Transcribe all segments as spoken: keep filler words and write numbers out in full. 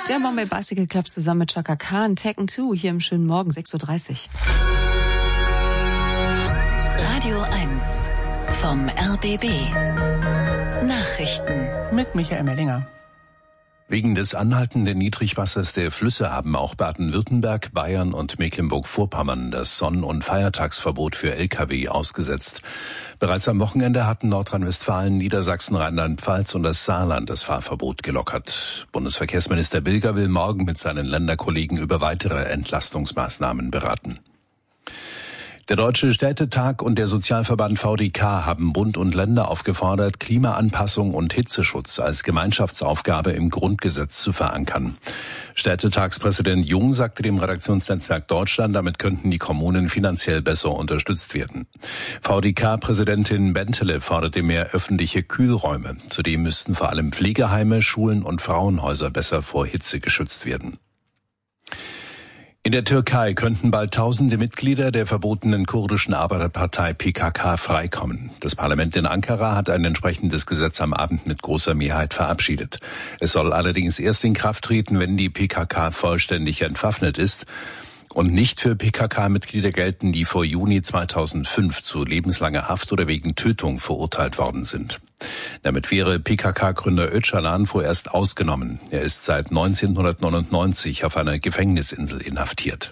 Der Bombay Bicycle Club zusammen mit Chaka Khan, Tekken zwei, hier im schönen Morgen, sechs Uhr dreißig. Radio eins vom R B B. Nachrichten mit Michael Mellinger. Wegen des anhaltenden Niedrigwassers der Flüsse haben auch Baden-Württemberg, Bayern und Mecklenburg-Vorpommern das Sonn- und Feiertagsverbot für L K W ausgesetzt. Bereits am Wochenende hatten Nordrhein-Westfalen, Niedersachsen, Rheinland-Pfalz und das Saarland das Fahrverbot gelockert. Bundesverkehrsminister Bilger will morgen mit seinen Länderkollegen über weitere Entlastungsmaßnahmen beraten. Der Deutsche Städtetag und der Sozialverband V D K haben Bund und Länder aufgefordert, Klimaanpassung und Hitzeschutz als Gemeinschaftsaufgabe im Grundgesetz zu verankern. Städtetagspräsident Jung sagte dem Redaktionsnetzwerk Deutschland, damit könnten die Kommunen finanziell besser unterstützt werden. V D K-Präsidentin Bentele forderte mehr öffentliche Kühlräume. Zudem müssten vor allem Pflegeheime, Schulen und Frauenhäuser besser vor Hitze geschützt werden. In der Türkei könnten bald tausende Mitglieder der verbotenen kurdischen Arbeiterpartei P K K freikommen. Das Parlament in Ankara hat ein entsprechendes Gesetz am Abend mit großer Mehrheit verabschiedet. Es soll allerdings erst in Kraft treten, wenn die P K K vollständig entwaffnet ist und nicht für P K K-Mitglieder gelten, die vor Juni zweitausendfünf zu lebenslanger Haft oder wegen Tötung verurteilt worden sind. Damit wäre P K K-Gründer Öcalan vorerst ausgenommen. Er ist seit neunzehnhundertneunundneunzig auf einer Gefängnisinsel inhaftiert.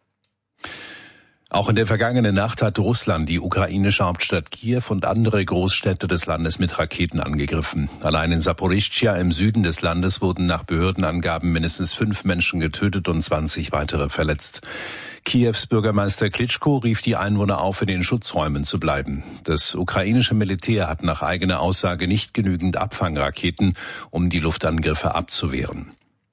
Auch in der vergangenen Nacht hat Russland die ukrainische Hauptstadt Kiew und andere Großstädte des Landes mit Raketen angegriffen. Allein in Saporischschja im Süden des Landes wurden nach Behördenangaben mindestens fünf Menschen getötet und zwanzig weitere verletzt. Kiews Bürgermeister Klitschko rief die Einwohner auf, in den Schutzräumen zu bleiben. Das ukrainische Militär hat nach eigener Aussage nicht genügend Abfangraketen, um die Luftangriffe abzuwehren.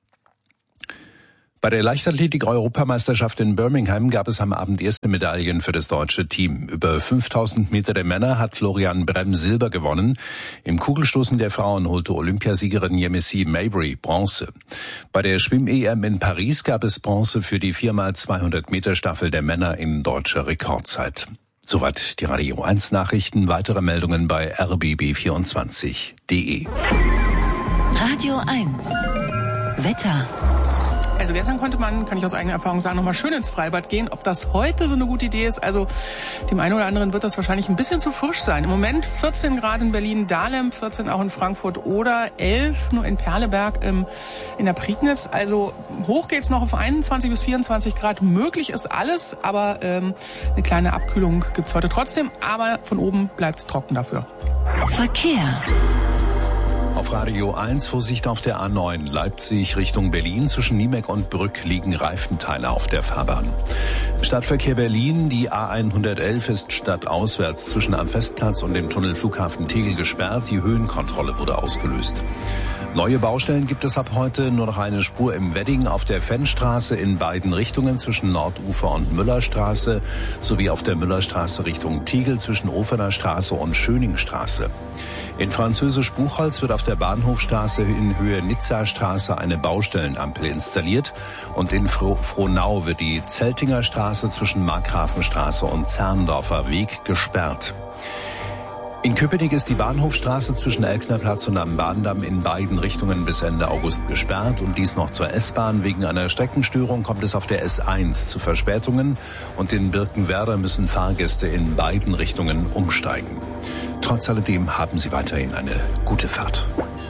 Bei der Leichtathletik-Europameisterschaft in Birmingham gab es am Abend erste Medaillen für das deutsche Team. Über fünftausend Meter der Männer hat Florian Brem Silber gewonnen. Im Kugelstoßen der Frauen holte Olympiasiegerin Yemisi Mabry Bronze. Bei der Schwimm-E M in Paris gab es Bronze für die vier mal zweihundert Meter Staffel der Männer in deutscher Rekordzeit. Soweit die Radio eins Nachrichten. Weitere Meldungen bei r b b vierundzwanzig punkt d e. Radio eins Wetter. Also gestern konnte man, kann ich aus eigener Erfahrung sagen, nochmal schön ins Freibad gehen. Ob das heute so eine gute Idee ist, also dem einen oder anderen wird das wahrscheinlich ein bisschen zu frisch sein. Im Moment vierzehn Grad in Berlin-Dahlem, vierzehn auch in Frankfurt oder elf nur in Perleberg im, in der Prignitz. Also hoch geht's noch auf einundzwanzig bis vierundzwanzig Grad. Möglich ist alles, aber ähm, eine kleine Abkühlung gibt's heute trotzdem. Aber von oben bleibt's trocken dafür. Verkehr. Auf Radio eins Vorsicht auf der A neun Leipzig Richtung Berlin. Zwischen Niemeck und Brück liegen Reifenteile auf der Fahrbahn. Stadtverkehr Berlin, die A hundertelf ist stadtauswärts zwischen am Festplatz und dem Tunnel Flughafen Tegel gesperrt. Die Höhenkontrolle wurde ausgelöst. Neue Baustellen gibt es ab heute, nur noch eine Spur im Wedding auf der Fennstraße in beiden Richtungen zwischen Nordufer und Müllerstraße sowie auf der Müllerstraße Richtung Tegel zwischen Ofener Straße und Schöningstraße. In Französisch-Buchholz wird auf der Bahnhofstraße in Höhe Nizza-Straße eine Baustellenampel installiert und in Fro- Frohnau wird die Zeltinger Straße zwischen Markgrafenstraße und Zerndorfer Weg gesperrt. In Köpenick ist die Bahnhofstraße zwischen Elknerplatz und am Bahndamm in beiden Richtungen bis Ende August gesperrt und dies noch zur S-Bahn. Wegen einer Streckenstörung kommt es auf der S eins zu Verspätungen und in Birkenwerder müssen Fahrgäste in beiden Richtungen umsteigen. Trotz alledem haben Sie weiterhin eine gute Fahrt.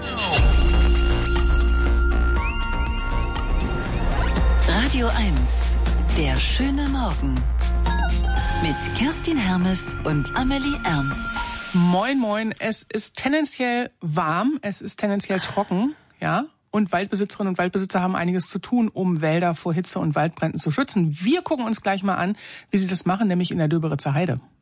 Radio eins, der schöne Morgen. Mit Kerstin Hermes und Amelie Ernst. Moin, moin. Es ist tendenziell warm, es ist tendenziell trocken, ja. Und Waldbesitzerinnen und Waldbesitzer haben einiges zu tun, um Wälder vor Hitze und Waldbränden zu schützen. Wir gucken uns gleich mal an, wie sie das machen, nämlich in der Döberitzer Heide.